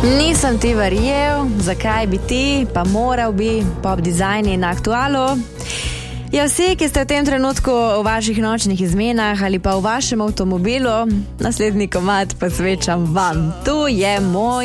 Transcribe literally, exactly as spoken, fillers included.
Nisem ti verjel, zakaj bi ti, pa moral bi, Pop Dizajn je na Aktualu. Ja, vsi, ki ste v tem trenutku v vaših nočnih izmenah ali pa v vašem avtomobilu, naslednji komad posvečam vam. Tu je moj